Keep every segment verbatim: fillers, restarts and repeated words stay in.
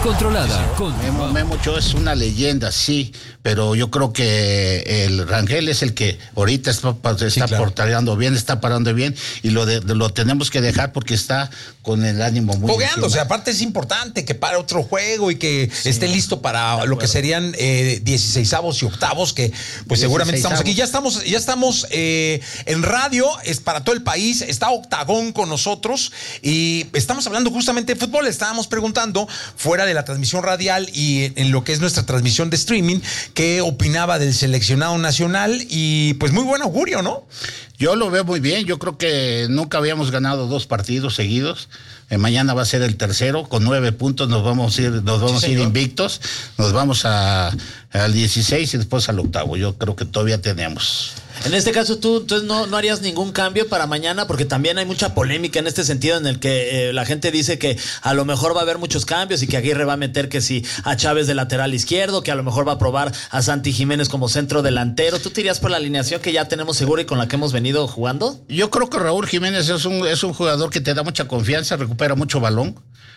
descontrolada. Con... Memo, Memo Ochoa es una leyenda, sí, pero yo creo que el Rangel es el que ahorita está, está sí, claro. portando bien, está parando bien, y lo, de, lo tenemos que dejar porque está con el ánimo muy fogueando. O sea, aparte es importante que pare otro juego y que sí, esté listo para lo que serían eh, dieciseisavos y octavos, que pues seguramente estamos aquí. Ya estamos, ya estamos eh, en radio, es para todo el país, está Octagón con nosotros y estamos hablando justamente de fútbol. Estábamos preguntando fuera de la transmisión radial y en lo que es nuestra transmisión de streaming, qué opinaba del seleccionado nacional, y pues muy buen augurio, ¿no? Yo lo veo muy bien. Yo creo que nunca habíamos ganado dos partidos seguidos. Eh, mañana va a ser el tercero, con nueve puntos nos vamos a ir, nos vamos sí, a ir invictos, nos vamos a, al dieciséis y después al octavo. Yo creo que todavía tenemos. En este caso, tú entonces no, no harías ningún cambio para mañana, porque también hay mucha polémica en este sentido, en el que eh, la gente dice que a lo mejor va a haber muchos cambios y que Aguirre va a meter que si a Chávez de lateral izquierdo, que a lo mejor va a probar a Santi Jiménez como centro delantero. ¿Tú te irías por la alineación que ya tenemos segura y con la que hemos venido jugando? Yo creo que Raúl Jiménez es un, es un jugador que te da mucha confianza, recupera mucho balón.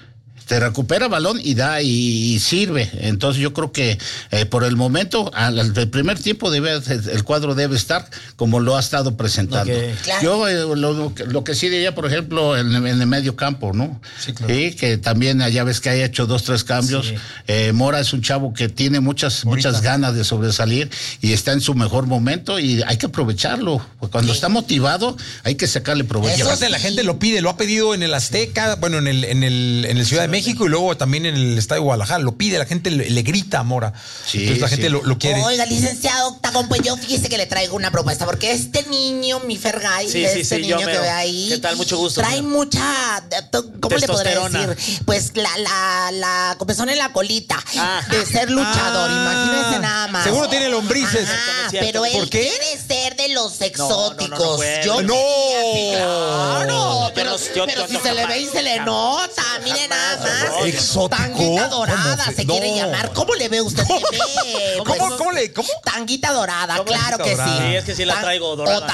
Te recupera balón y da y, y sirve. Entonces yo creo que eh, por el momento, al, al primer tiempo debe, el cuadro debe estar como lo ha estado presentando. Okay. Claro. Yo eh, lo, lo que sí diría, por ejemplo, en, en el medio campo, ¿no? Sí, claro. Y que también ya ves que haya hecho dos, tres cambios. Sí. Eh, Mora es un chavo que tiene muchas, Morita. muchas ganas de sobresalir y está en su mejor momento y hay que aprovecharlo. Cuando sí. está motivado, hay que sacarle provecho. Y aparte la gente lo pide, lo ha pedido en el Azteca, bueno, en el, en el, en el Ciudad de México. México y luego también en el Estadio de Guadalajara, lo pide, la gente le, le grita a Mora. Sí, entonces la sí. gente lo, lo quiere. Oiga, licenciado Octagón, pues yo fíjese que le traigo una propuesta, porque este niño, mi Fergay, sí, este sí, sí, niño que ve ahí, ¿qué tal? Mucho gusto. Trae mira. mucha, ¿cómo le podría decir? Pues la, la, la comezón en la colita ah. de ser luchador, ah. imagínense nada más. Seguro tiene lombrices. Ah, pero él ¿Por qué? quiere ser de los exóticos. No, no, no, no yo no. Claro, pero, yo, pero yo, si yo, se yo, le ve y se le nota, miren nada más. ¿Exótico? Tanguita dorada se no. quiere llamar. ¿Cómo le ve usted? ¿Cómo, ¿Cómo, ¿Cómo, ¿Cómo le? ¿Cómo? Tanguita dorada, claro que dorada. sí. Sí, es que sí la traigo dorada.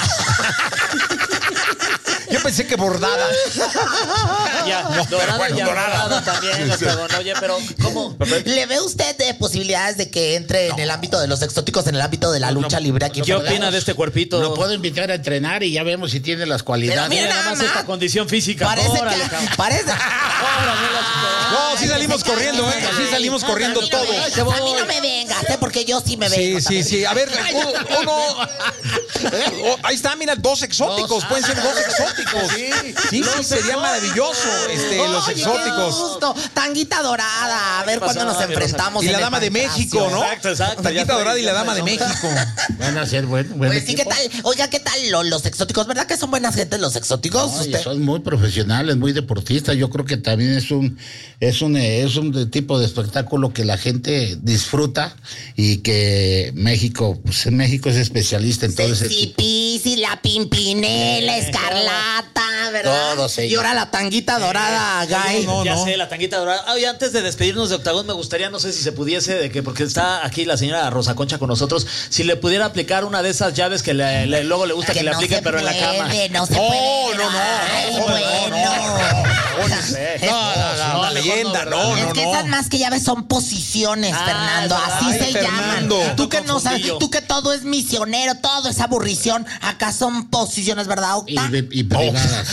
Yo pensé que bordada. Ya, no, dorada, bueno, ya dorada. dorada también. Sí, sí. Oye, pero ¿cómo? ¿Le ve usted de posibilidades de que entre no. en el ámbito de los exóticos, en el ámbito de la lucha no, libre aquí? ¿Qué opina de este cuerpito? Lo puedo invitar a entrenar y ya vemos si tiene las cualidades. Mira, mira nada más esta condición física. Parece Órale, que... Parece... No, sí salimos corriendo, ¿eh? Sí salimos corriendo no, todos. A mí no me vengas, ¿eh? Porque yo sí me vengo. Sí, sí, sí. A ver, uno... Ahí está, mira, dos exóticos. Dos. Pueden ser dos exóticos. Sí, sí, sí sería maravilloso este, Oye, los exóticos. Qué gusto. Tanguita dorada. A ver cuándo nos enfrentamos. Y la Dama de México, ¿no? Exacto, exacto. Tanguita dorada y la Dama de México. Van a ser buen, buen pues sí, ¿qué tal? Oiga, ¿qué tal los, los exóticos? ¿Verdad que son buenas gentes los exóticos? No, usted? Son muy profesionales, muy deportistas. Yo creo que también es un, es un, es un tipo de espectáculo que la gente disfruta y que México, pues México es especialista en todo ese tipo. Sí, la Pimpinela, Escarlata, ¿verdad? Todos ellos. Y ahora la tanguita dorada, Gay. No, no, ya no. sé, la tanguita dorada. Oye, antes de despedirnos de Octagón, me gustaría, no sé si se pudiese, de que porque está aquí la señora Rosa Concha con nosotros, si le pudiera aplicar una de esas llaves que le, le, luego le gusta que, que le no apliquen, pero puede, en la cama. No se no, puede. No, no, Ay, no. Bueno. No, no, no, no, leyenda, no, no, Es que esas más que llaves son posiciones, ah, Fernando. Así ay, se Fernando. llaman. Tú que no sabes, tú que todo es misionero, todo es aburrición. Acá son posiciones, ¿verdad, Octa? Y, y privadas.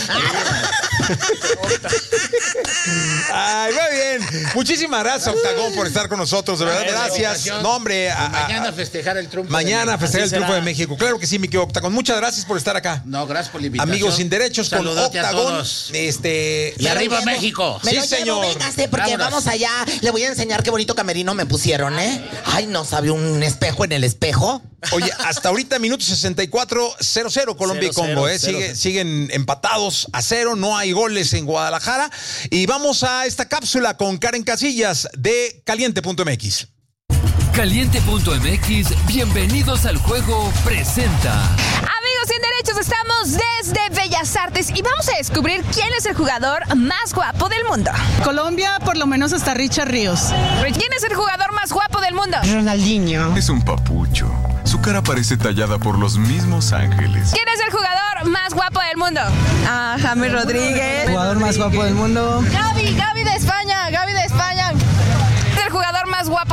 Ay, muy bien. Muchísimas gracias, Octagón, por estar con nosotros. De verdad, gracias. No, hombre. A, a, mañana festejar el triunfo. Mañana festejar el triunfo de México. Claro que sí, mi querido Octagón. Muchas gracias por estar acá. No, gracias por la invitación. Amigos sin derechos con Octagón. Este. Y arriba llevo, México. Me sí, lo señor. Llevo, véngase, porque Vámonos. vamos allá. Le voy a enseñar qué bonito camerino me pusieron, ¿eh? Ay, ¿no sabe un espejo en el espejo? Oye, hasta ahorita minuto sesenta y cuatro, cero cero Colombia cero, y Congo, ¿eh? Cero, Sigue, cero. Siguen empatados a cero, no hay goles en Guadalajara. Y vamos a esta cápsula con Karen Casillas de Caliente punto M X. Caliente punto M X, bienvenidos al juego, presenta. Amigos sin derechos, estamos desde Bellas Artes y vamos a descubrir quién es el jugador más guapo del mundo. Colombia, por lo menos hasta Richard Ríos. ¿Quién es el jugador más guapo del mundo? Ronaldinho. Es un papucho. Su cara parece tallada por los mismos ángeles. ¿Quién es el jugador más guapo del mundo? Ah, James Rodríguez. Jugador más guapo del mundo. Gaby, Gaby de España, Gaby de España.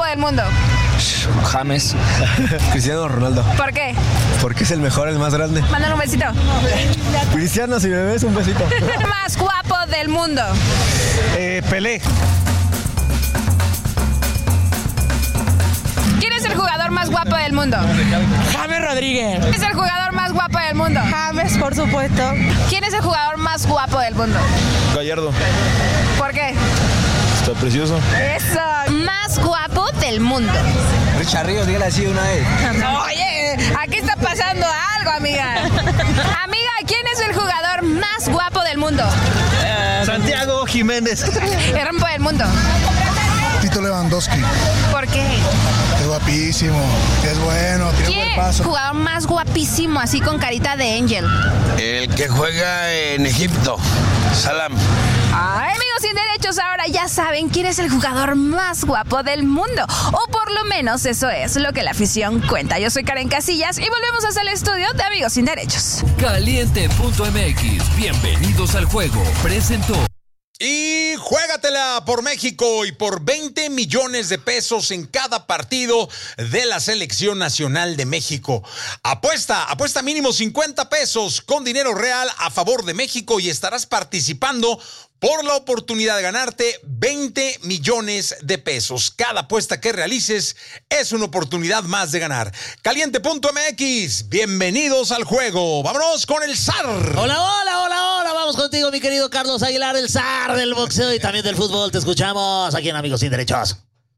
del mundo? James. Cristiano Ronaldo. ¿Por qué? Porque es el mejor, el más grande. Mándale un besito. Cristiano, si me ves, un besito. Más guapo del mundo. Eh, Pelé. ¿Quién es el jugador más guapo del mundo? James Rodríguez. ¿Quién es el jugador más guapo del mundo? James, por supuesto. ¿Quién es el jugador más guapo del mundo? Gallardo. ¿Por qué? Está precioso. Eso. Más guapo del mundo. Richard Ríos, dígale así una vez. Oye, aquí está pasando algo, amiga. Amiga, ¿quién es el jugador más guapo del mundo? Eh, Santiago Jiménez. El rompo del mundo. Tito Lewandowski. ¿Por qué? Es guapísimo, es bueno, tiene ¿Quién? buen paso. Jugador más guapísimo, así con carita de Angel. El que juega en Egipto, Salam. Ay, amigos sin derechos, ahora ya saben quién es el jugador más guapo del mundo. O por lo menos eso es lo que la afición cuenta. Yo soy Karen Casillas y volvemos hasta el estudio de Amigos sin Derechos. Caliente punto m x. Bienvenidos al juego. Presentó. Y juégatela por México y por veinte millones de pesos en cada partido de la Selección Nacional de México. Apuesta, apuesta mínimo cincuenta pesos con dinero real a favor de México y estarás participando por la oportunidad de ganarte veinte millones de pesos. Cada apuesta que realices es una oportunidad más de ganar. Caliente punto m x, bienvenidos al juego. Vámonos con el zar. Hola, hola, hola, hola. Vamos contigo, mi querido Carlos Aguilar, el zar del boxeo y también del fútbol. Te escuchamos aquí en Amigos Sin Derechos.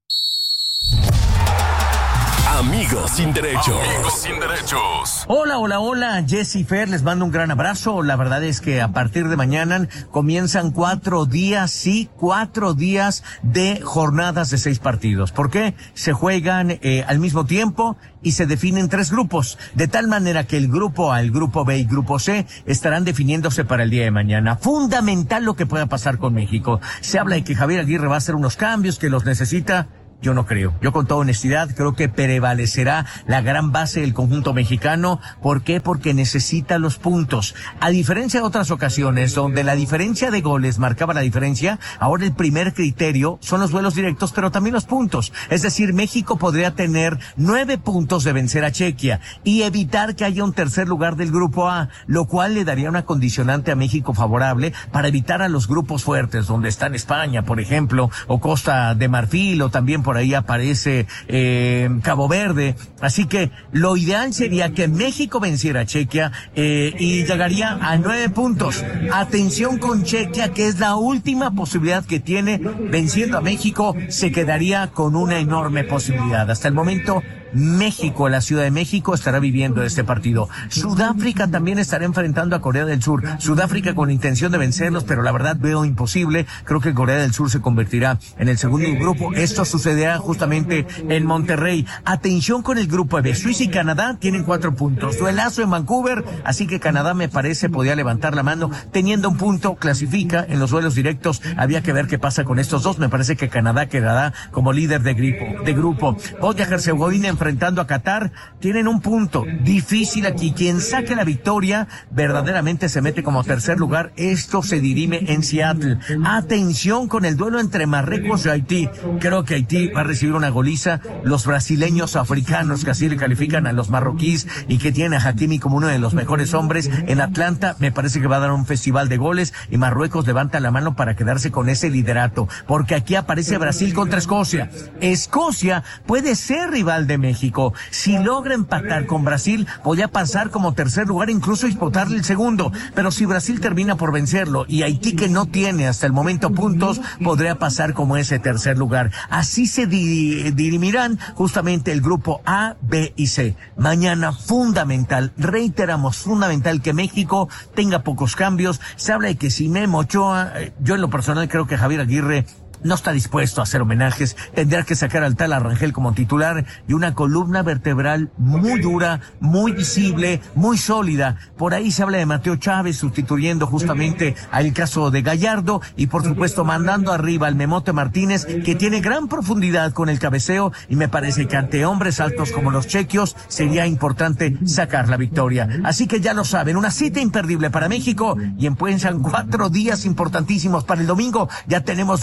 Amigos Sin Derechos. Amigos Sin Derechos. Hola, hola, hola, Jessy Fer, les mando un gran abrazo. La verdad es que a partir de mañana comienzan cuatro días, sí, cuatro días de jornadas de seis partidos. ¿Por qué? Se juegan eh, al mismo tiempo y se definen tres grupos, de tal manera que el grupo A, el grupo B y grupo C estarán definiéndose para el día de mañana. Fundamental lo que pueda pasar con México. Se habla de que Javier Aguirre va a hacer unos cambios, que los necesita. Yo no creo. Yo con toda honestidad creo que prevalecerá la gran base del conjunto mexicano. ¿Por qué? Porque necesita los puntos. A diferencia de otras ocasiones donde la diferencia de goles marcaba la diferencia, ahora el primer criterio son los duelos directos, pero también los puntos. Es decir, México podría tener nueve puntos de vencer a Chequia y evitar que haya un tercer lugar del grupo A, lo cual le daría una condicionante a México favorable para evitar a los grupos fuertes, donde están España, por ejemplo, o Costa de Marfil, o también por ahí aparece eh, Cabo Verde. Así que lo ideal sería que México venciera a Chequia eh, y llegaría a nueve puntos. Atención con Chequia, que es la última posibilidad que tiene. Venciendo a México se quedaría con una enorme posibilidad. Hasta el momento México, la Ciudad de México, estará viviendo este partido. Sudáfrica también estará enfrentando a Corea del Sur. Sudáfrica con intención de vencerlos, pero la verdad veo imposible. Creo que Corea del Sur se convertirá en el segundo grupo. Esto sucederá justamente en Monterrey. Atención con el grupo B. Suiza y Canadá tienen cuatro puntos. Duelazo en Vancouver, así que Canadá me parece podía levantar la mano. Teniendo un punto, clasifica en los duelos directos. Había que ver qué pasa con estos dos. Me parece que Canadá quedará como líder de grupo. De grupo. Bosnia-Herzegovina enfrentando a Qatar, tienen un punto difícil aquí. Quien saque la victoria verdaderamente se mete como tercer lugar. Esto se dirime en Seattle. Atención con el duelo entre Marruecos y Haití. Creo que Haití va a recibir una goliza. Los brasileños africanos, que así le califican a los marroquíes y que tienen a Hakimi como uno de los mejores hombres en Atlanta, me parece que va a dar un festival de goles y Marruecos levanta la mano para quedarse con ese liderato, porque aquí aparece Brasil contra Escocia. Escocia puede ser rival de México. México. Si logra empatar con Brasil, podría pasar como tercer lugar, incluso disputarle el segundo. Pero si Brasil termina por vencerlo y Haití, que no tiene hasta el momento puntos, podría pasar como ese tercer lugar. Así se di- dirimirán justamente el grupo A, B y C. Mañana fundamental, reiteramos, fundamental que México tenga pocos cambios. Se habla de que si Memo Ochoa, yo en lo personal creo que Javier Aguirre no está dispuesto a hacer homenajes, tendrá que sacar al tal Arrangel como titular y una columna vertebral muy dura, muy visible, muy sólida. Por ahí se habla de Mateo Chávez sustituyendo justamente al caso de Gallardo y por supuesto mandando arriba al Memote Martínez, que tiene gran profundidad con el cabeceo, y me parece que ante hombres altos como los chequios sería importante sacar la victoria. Así que ya lo saben, una cita imperdible para México, y empiezan cuatro días importantísimos para el domingo. Ya tenemos duelos de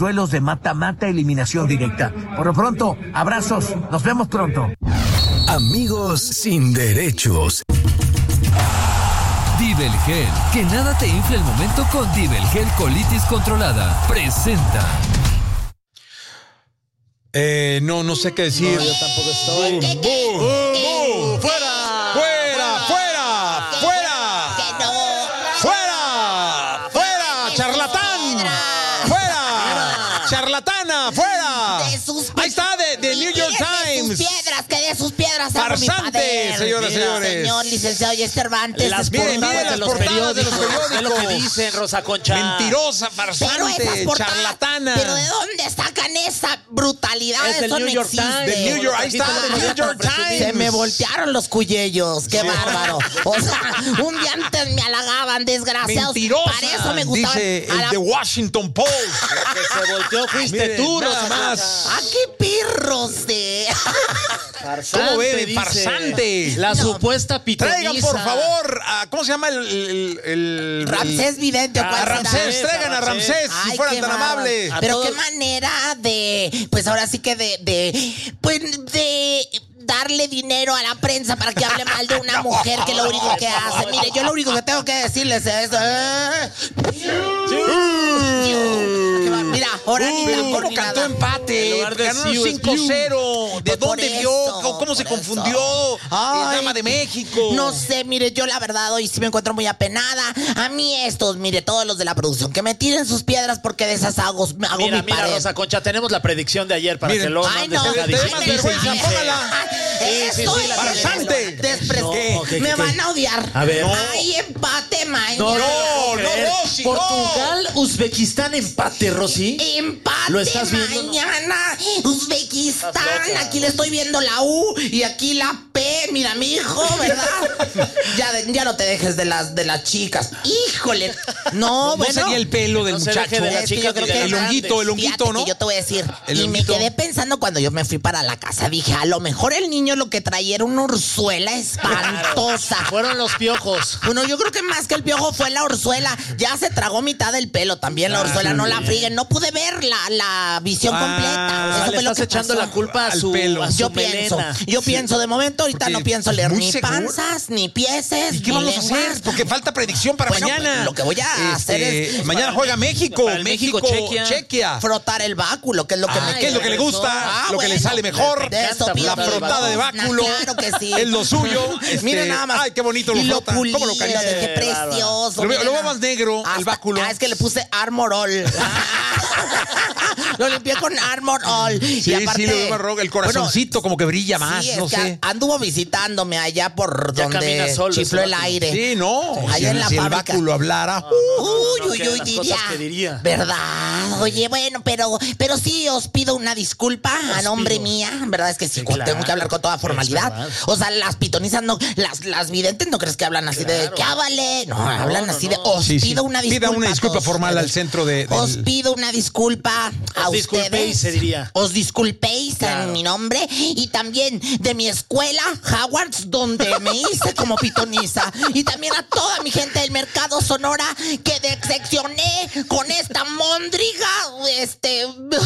mata-mata, eliminación directa. Por lo pronto, abrazos, nos vemos pronto. Amigos sin derechos. Dibelgel, que nada te infle el momento con Dibelgel Colitis Controlada. Presenta. Eh, no, no sé qué decir. No, yo tampoco estoy. ¡Bum, bum, bum! ¡Fuera! ¡Fuera, fuera, fuera! ¡Fuera! ¡Fuera! ¡Charlatán! ¡Fuera! ¡Charlatana! ¡Fuera! De sus Ahí está, de, de New York Times. De sus piedras, que de sus piedras hago mi Farsante, padre. señoras y Mira, señores. Señor licenciado Yes Cervantes. Las Miren, portadas miren de las los portadas de los periódicos. Es lo que periódicos. dicen, Rosa Concha. Mentirosa, Pero farsante, esas portadas, charlatana. pero ¿de dónde sacan esa brutalidad? Es del Eso New no York existe. Times. De New York, ahí está, Aquí de te lo New York presumí. Times. Se me voltearon los cuyellos, qué bárbaro. O sea, un día antes me halagaban, desgraciados. Mentirosa, Para eso me gustaban. dice a el la- The Washington Post. Que se volteó fuiste Miren, tú, nada Rosa más. ¡Ah, qué pirros de! Farsante, ¿Cómo ve? dice. Farsante. La No. supuesta pitonisa. Traigan, por favor, a, ¿cómo se llama el... el, el- el- Ramsés Vidente, ¿o A cuál será? Ramsés, traigan a Ramsés. Ramsés, si Ay, fueran qué tan bárbaro. amables. A Pero todos- qué manera de, pues ahora sí que de, de, pues de darle dinero a la prensa para que hable mal de una mujer que lo único que hace. Mire, yo lo único que tengo que decirles es... eh, qué va- Mira, ahora ni Pero tambor ¿cómo ni cantó nada. empate? En lugar de Ganaron Siu, es cinco cero. ¿De Pues por dónde vio? eso, ¿Cómo, cómo se por confundió? eso. Ay, El Dama de México. No sé, mire, yo la verdad hoy sí me encuentro muy apenada. A mí estos, mire, todos los de la producción, que me tiren sus piedras porque de esas hago, hago Mira, mi mira, pared. Rosa Concha, tenemos la predicción de ayer para Miren. que luego Ay, mandes no, una te- te dice- más dice- vergüenza, dice- póngala. Eso sí, sí, la es farsante. despreciable. ¿Qué? ¿Qué, Me qué, van qué? a odiar. A ver. No. Ay, empate mañana. No, No, no, no, creer. Rosy, no. Portugal, Uzbekistán, empate, Rosy. Empate ¿Lo estás viendo? mañana. Uzbekistán. Estás loca. Aquí le estoy viendo la U y aquí la P. Mira, mi hijo, ¿verdad? ya, de- ya no te dejes de las de las chicas. Híjole. No, ¿No bueno. sería el pelo del No se muchacho? deje de la Es que chica yo creo ni de que el la honguito, grande. el honguito, Fíjate ¿no? que yo te voy a decir. El y me honguito. quedé pensando cuando yo me fui para la casa. Dije, a lo mejor el niño lo que traía era una orzuela espantosa. Fueron los piojos. Bueno, yo creo que más que el piojo fue la orzuela. Ya se tragó mitad del pelo también la Ah, orzuela. No la bien. frieguen. No pude ver la, la visión Ah, completa. o Eso Ah, fue le lo estás que echando pasó. la culpa a Al su, pelo. a su Yo pienso, melena. yo pienso, de momento ahorita Porque no pienso leer muy ni seguro. panzas, ni pieses, ¿Y qué ni vamos a lenguas. hacer? Porque falta predicción para Bueno, mañana. pues, lo que voy a hacer es- Mañana juega México. para el México, México, Chequia. Chequia. Frotar el báculo, que es lo que Ah, me ¿qué es lo que le gusta? Ah, lo que le bueno. sale mejor. De eso La pido La mi frotada de limosna, báculo. Claro que sí. Es lo suyo. Este, Miren nada más. Ay, qué bonito lo y lo frota. pulí, ¿Cómo lo lo calienta? dejé Qué precioso. Lo veo- miren lo veo nada más negro, el Hasta- báculo. Ah, es que le puse Armor All. Lo limpié con Armor All. Sí, y aparte, sí, lo veo más rojo. El corazoncito como que brilla más, sí, es no que sé. anduvo visitándome allá por Ya donde camina solo chifló ese el báculo. aire. Sí, no. Allá si en la si el fábrica. báculo hablara. Uy, no, uy, que uy, las diría. cosas que diría. ¿Verdad? Oye, bueno, pero, pero sí os pido una disculpa a nombre pido. mía. ¿Verdad? Es que sí, Sí, claro. tengo que hablar con toda formalidad. verdad. O sea, las pitonizas no, las, las videntes no crees que hablan así de Claro. ¿qué vale? No, hablan no, así no. de os Sí, sí. pido una disculpa. Pida una a disculpa todos formal ustedes. al centro de- del- Os pido una disculpa a Os disculpéis, ustedes. se diría. Os disculpéis Claro. en mi nombre y también de mi escuela, Howards, donde me hice como pitoniza. Y también a toda mi gente del mercado Sonora que decepcioné con esta móndriga, este,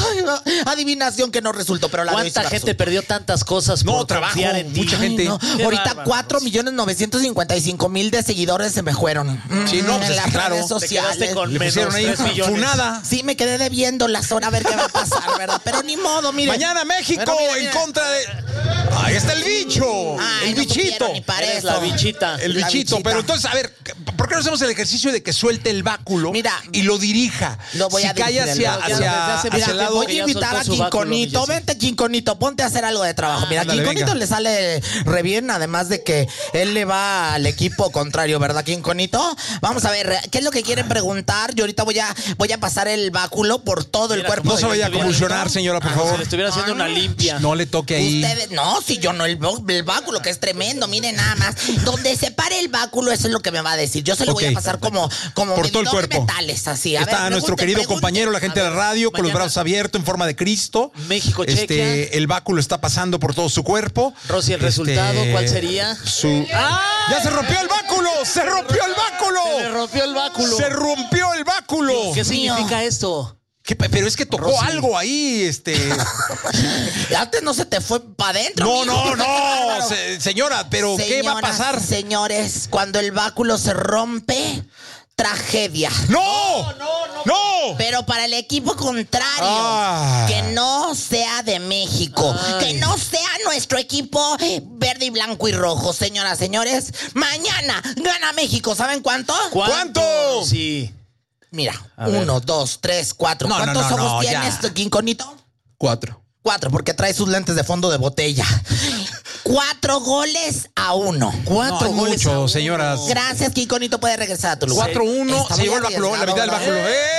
adivinación que no resultó, pero la de hoy sí ¿Cuánta me gente resultó. perdió tantas cosas No, por trabajo, confiar en ti? mucha gente. Ay, no. Qué Ahorita bárbaros. cuatro millones novecientos cincuenta y cinco mil de seguidores se me fueron. Sí, no, pues en es las que claro, redes te Te quedaste sociales. con Le menos pusieron ahí tres millones. funada. Sí, me quedé debiendo la zona a ver qué va a pasar, ¿verdad? Pero ni modo, mire. Mañana México Pero mira, en mira. contra de. Ahí está el bicho. Ay, el no bichito. supieron ni para Eres eso. la bichita. El La bichito. bichita. Pero entonces, a ver, ¿por qué no hacemos el ejercicio de que suelte el báculo Mira, y lo dirija? lo voy si a cae dirigir el hacia, báculo. hacia, Desde hace hacia mucho el lado. Voy que a ya invitar a soltó su báculo, Quinconito. mi Jessy. Vente, Quinconito, ponte a hacer algo de trabajo. Mira, ándale, Quinconito venga. le sale re bien, además de que él le va al equipo contrario, ¿verdad, Quinconito? Vamos a ver, ¿qué es lo que quieren preguntar? Yo ahorita voy a, voy a pasar el báculo por todo el Mira, cuerpo. No de se vaya a Quinconito. convulsionar, señora, por Si le favor. estuviera haciendo una limpia. No le toque ahí. Ustedes, no, si yo no, el, el báculo que es tremendo, miren nada más. Donde se pare el báculo, eso es lo que me va a decir. Yo se lo voy Ok. a pasar como, como Por todo el medidor de cuerpo. metales, así. A Está ver, nuestro pregunte, querido pregunte. compañero, la gente de la radio, con los mañana. brazos abiertos en forma de Cristo. México, Este, Chequia. el báculo está pasando por todo su cuerpo. Rosy, el Este, resultado, ¿cuál sería? Su... ¡Ay! ¡Ya se rompió el báculo! ¡Se rompió el báculo! Se le rompió el báculo. ¡Se rompió el báculo! ¿Qué Mío. significa esto? ¿Qué? Pero es que tocó Rosy. algo ahí, este. Antes no se te fue para adentro. No, amigo. no, no, se- señora, pero ¿qué va a Señoras, pasar? Señores, cuando el báculo se rompe, tragedia. ¡No! ¡No, no! ¡No! Pero para el equipo contrario, Ah. que no sea de México, Ay. que no sea nuestro equipo verde y blanco y rojo, señoras, señores. Mañana gana México, ¿saben cuánto? ¿Cuánto? Sí. Mira, A ver. uno, dos, tres, cuatro. No, no, ¿Cuántos no, ojos no, tienes, ya. Quinconito? Cuatro. Cuatro, porque trae sus lentes de fondo de botella. Cuatro goles a uno. Cuatro No, hay goles mucho, a señoras. Gracias, Quiconito, puede regresar a tu lugar. cuatro uno, Está se muy llevó el báculo, la mitad del arriesgado, báculo. ¿verdad?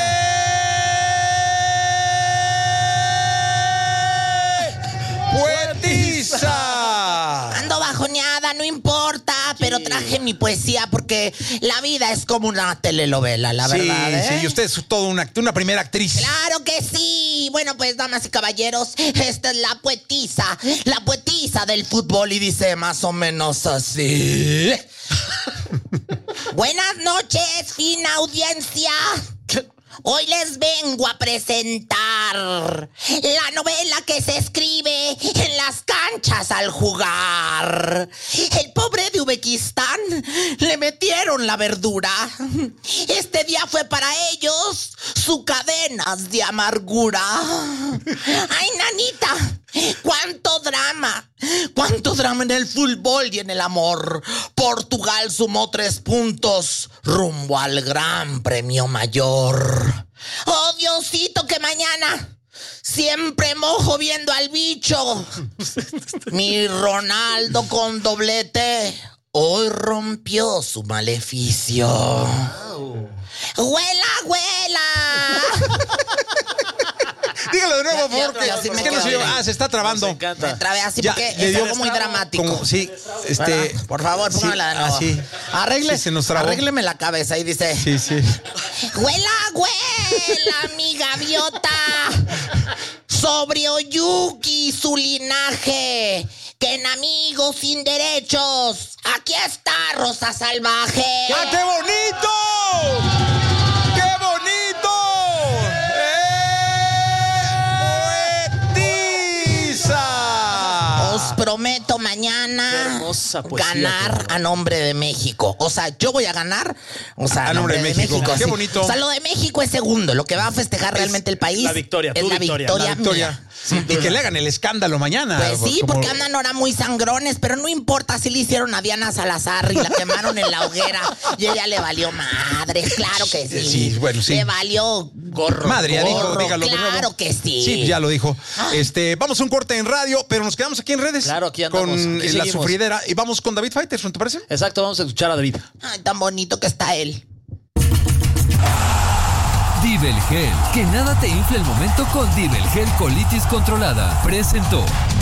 ¡Eh! ¡Poetisa! Ando bajoneada, no importa, pero traje mi poesía porque la vida es como una telenovela, la Sí, verdad. ¿eh? sí, y usted es todo una, una primera actriz. Claro que sí. Bueno, pues, damas y caballeros, esta es la poetisa, la poetisa del fútbol y dice más o menos así. Buenas noches, fina audiencia. Hoy les vengo a presentar la novela que se escribe en las canchas al jugar. El pobre de Uzbekistán le metieron la verdura. Este día fue para ellos su cadenas de amargura. ¡Ay, nanita! ¡Cuánto drama! ¡Cuánto drama en el fútbol y en el amor! Portugal sumó tres puntos rumbo al gran premio mayor. ¡Oh, Diosito, que mañana siempre mojo viendo al bicho! Mi Ronaldo con doblete hoy rompió su maleficio. ¡Huela, huela! Dígalo de nuevo, por Ya, favor. que- ya, sí me es que no quedo se- bien. ah, se está trabando. Me encanta. Me trabé así Ya, porque le es dio- algo muy dramático. Como, sí, este. ¿Verdad? Por favor, sí, póngala de nuevo. así. Arregle, Sí, se nos trabó. arrégleme la cabeza y dice: Sí, sí. ¡Huela, huela, mi gaviota! Sobre Oyuki y su linaje, que en Amigos Sin Derechos, aquí está Rosa Salvaje. ¡Ah, qué bonito! ¡Qué bonito! ¡Eh! ¡Poetisa! Os prometo Qué mañana hermosa poesía, ganar qué a nombre de México. O sea, yo voy a ganar, o sea, A nombre de México. Qué sí. bonito. O sea, lo de México es segundo. Lo que va a festejar realmente el país la victoria, es tu la victoria, victoria, La victoria. mía. Y que le hagan el escándalo mañana. Pues sí, como- porque andan ahora muy sangrones, pero no importa si le hicieron a Diana Salazar y la quemaron en la hoguera y ella le valió madre, claro que sí. Sí, bueno, sí. Le valió gorro. Madre, ya dijo, gorro, dígalo de nuevo. claro que sí. Sí, ya lo dijo. Este, vamos a un corte en radio, pero nos quedamos aquí en redes. Claro, aquí andamos, Con aquí la seguimos. sufridera. Y vamos con David Faitelson, ¿te parece? Exacto, vamos a escuchar a David. Ay, tan bonito que está él. Dibelgel, que nada te infle el momento con Dibelgel Colitis Controlada. Presentó.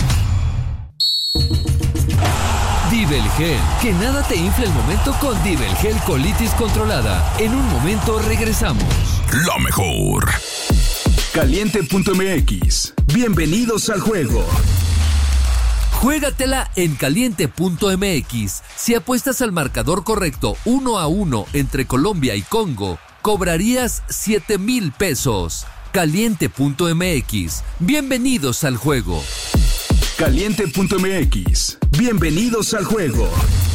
Dibelgel, que nada te infle el momento con Dibelgel Colitis Controlada. En un momento regresamos. La mejor. Caliente punto m x. Bienvenidos al juego. Juégatela en caliente punto m x. Si apuestas al marcador correcto uno a uno entre Colombia y Congo, cobrarías siete mil pesos. caliente punto m x. Bienvenidos al juego. Caliente punto m x. Bienvenidos al juego.